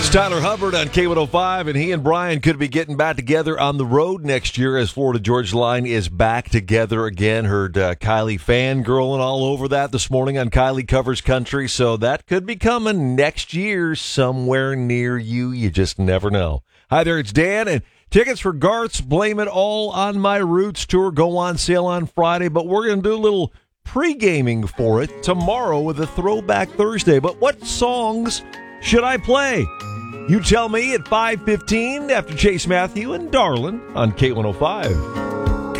It's Tyler Hubbard on K105, and he and Brian could be getting back together on the road next year as Florida Georgia Line is back together again. Heard Kylie fangirling all over that this morning on Kylie Covers Country, so that could be coming next year somewhere near you. You just never know. Hi there, it's Dan, and tickets for Garth's Blame It All on My Roots tour go on sale on Friday, but we're going to do a little pre-gaming for it tomorrow with a Throwback Thursday. But what songs should I play? You tell me at 5:15 after Chase Matthew and Darlin on K105.